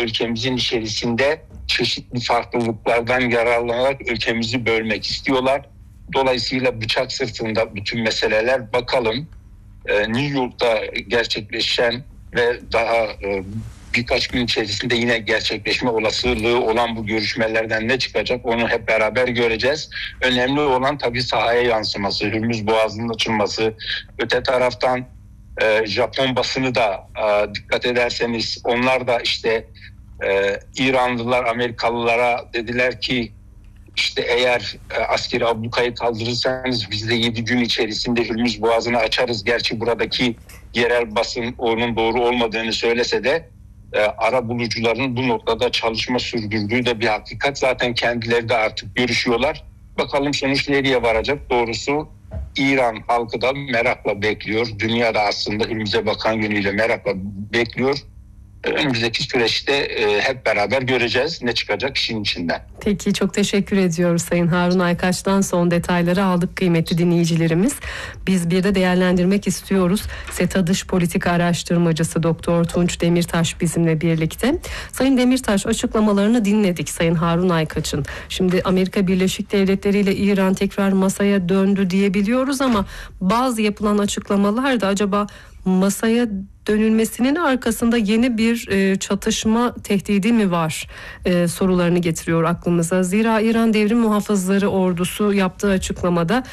ülkemizin içerisinde çeşitli farklılıklardan yararlanarak ülkemizi bölmek istiyorlar. Dolayısıyla bıçak sırtında bütün meseleler. Bakalım New York'ta gerçekleşen ve daha birkaç gün içerisinde yine gerçekleşme olasılığı olan bu görüşmelerden ne çıkacak onu hep beraber göreceğiz. Önemli olan tabii sahaya yansıması, Hürmüz Boğazı'nın açılması. Öte taraftan Japon basını da dikkat ederseniz onlar da işte İranlılar Amerikalılara dediler ki işte eğer askeri ablukayı kaldırırsanız biz de 7 gün içerisinde Hürmüz Boğazı'nı açarız. Gerçi buradaki yerel basın onun doğru olmadığını söylese de arabulucuların bu noktada çalışma sürdürdüğü de bir hakikat. Zaten kendileri de artık görüşüyorlar. Bakalım sonuç nereye varacak? Doğrusu İran halkı da merakla bekliyor. Dünya da aslında önümüze bakan yönüyle merakla bekliyor. Önümüzdeki süreçte hep beraber göreceğiz ne çıkacak işin içinden. Peki, çok teşekkür ediyoruz Sayın Harun Aykaç'tan son detayları aldık kıymetli dinleyicilerimiz. Biz bir de değerlendirmek istiyoruz. SETA Dış Politika Araştırmacısı Doktor Tunç Demirtaş bizimle birlikte. Sayın Demirtaş, açıklamalarını dinledik Sayın Harun Aykaç'ın. Şimdi Amerika Birleşik Devletleri ile İran tekrar masaya döndü diyebiliyoruz ama bazı yapılan açıklamalar da acaba masaya dönülmesinin arkasında yeni bir çatışma tehdidi mi var sorularını getiriyor aklımıza. Zira İran Devrim Muhafızları Ordusu yaptığı açıklamada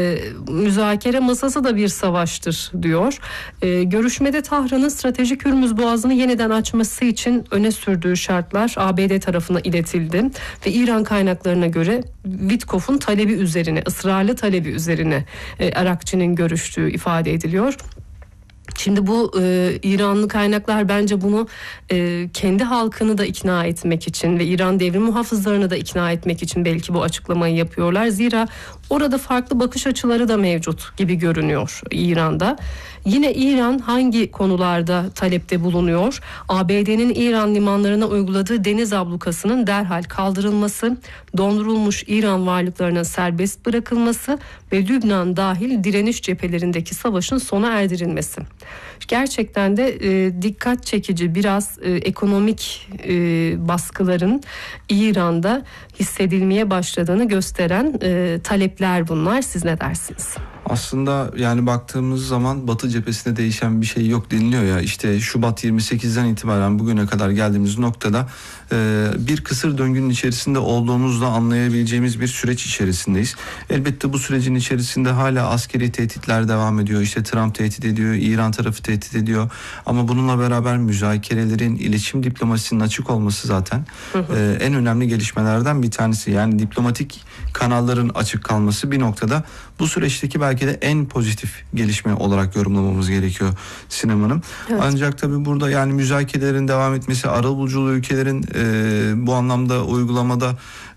müzakere masası da bir savaştır diyor. Görüşmede Tahran'ın stratejik Hürmüz Boğazı'nı yeniden açması için öne sürdüğü şartlar ABD tarafına iletildi ve İran kaynaklarına göre Witkoff'un talebi üzerine, ısrarlı talebi üzerine Arakçı'nın görüştüğü ifade ediliyor. Şimdi bu İranlı kaynaklar bence bunu kendi halkını da ikna etmek için ve İran Devrim Muhafızlarını da ikna etmek için belki bu açıklamayı yapıyorlar. Zira orada farklı bakış açıları da mevcut gibi görünüyor İran'da. Yine İran hangi konularda talepte bulunuyor? ABD'nin İran limanlarına uyguladığı deniz ablukasının derhal kaldırılması, dondurulmuş İran varlıklarının serbest bırakılması ve Lübnan dahil direniş cephelerindeki savaşın sona erdirilmesi. Gerçekten de dikkat çekici, biraz ekonomik baskıların İran'da hissedilmeye başladığını gösteren talepler bunlar. Siz ne dersiniz? Aslında yani baktığımız zaman Batı cephesinde değişen bir şey yok deniliyor ya, işte Şubat 28'den itibaren bugüne kadar geldiğimiz noktada bir kısır döngünün içerisinde olduğumuzda anlayabileceğimiz bir süreç içerisindeyiz. Elbette bu sürecin içerisinde hala askeri tehditler devam ediyor. İşte Trump tehdit ediyor, İran tarafı tehdit ediyor ama bununla beraber müzakerelerin, iletişim diplomasisinin açık olması zaten en önemli gelişmelerden bir tanesi. Yani diplomatik kanalların açık kalması bir noktada bu süreçteki belki de en pozitif gelişme olarak yorumlamamız gerekiyor Sinem Hanım. Evet. Ancak tabii burada yani müzakerelerin devam etmesi, arabulucu ülkelerin bu anlamda uygulamada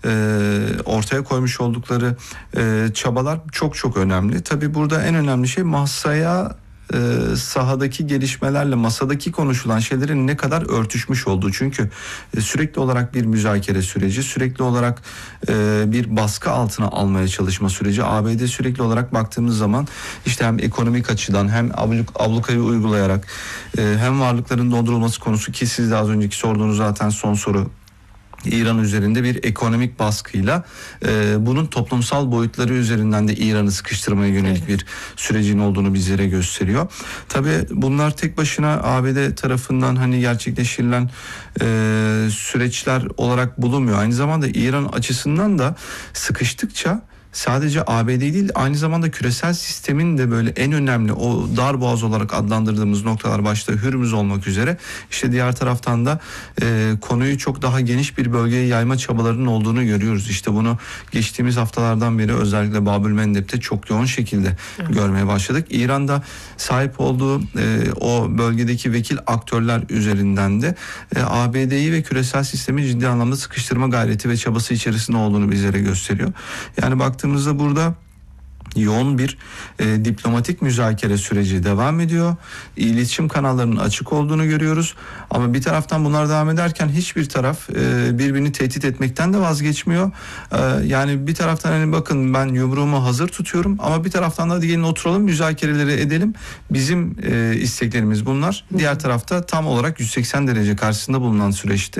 ortaya koymuş oldukları çabalar çok çok önemli. Tabii burada en önemli şey masaya sahadaki gelişmelerle masadaki konuşulan şeylerin ne kadar örtüşmüş olduğu. Çünkü sürekli olarak bir müzakere süreci, sürekli olarak bir baskı altına almaya çalışma süreci. ABD sürekli olarak baktığımız zaman işte hem ekonomik açıdan hem ablukayı uygulayarak hem varlıkların dondurulması konusu, ki siz de az önceki sorduğunuz zaten son soru, İran üzerinde bir ekonomik baskıyla bunun toplumsal boyutları üzerinden de İran'ı sıkıştırmaya yönelik bir sürecin olduğunu bizlere gösteriyor. Tabii bunlar tek başına ABD tarafından hani gerçekleştirilen süreçler olarak bulunmuyor. Aynı zamanda İran açısından da sıkıştıkça sadece ABD değil, aynı zamanda küresel sistemin de böyle en önemli o darboğaz olarak adlandırdığımız noktalar başta Hürmüz olmak üzere, işte diğer taraftan da konuyu çok daha geniş bir bölgeye yayma çabalarının olduğunu görüyoruz. İşte bunu geçtiğimiz haftalardan beri özellikle Babülmendeb'te çok yoğun şekilde görmeye başladık. İran'da sahip olduğu o bölgedeki vekil aktörler üzerinden de ABD'yi ve küresel sistemi ciddi anlamda sıkıştırma gayreti ve çabası içerisinde olduğunu bizlere gösteriyor. Yani baktığımızda burada yoğun bir diplomatik müzakere süreci devam ediyor. İletişim kanallarının açık olduğunu görüyoruz. Ama bir taraftan bunlar devam ederken hiçbir taraf birbirini tehdit etmekten de vazgeçmiyor. Yani bir taraftan hani bakın ben yumruğumu hazır tutuyorum ama bir taraftan da gelin oturalım müzakereleri edelim. Bizim isteklerimiz bunlar. Diğer tarafta tam olarak 180 derece karşısında bulunan süreçte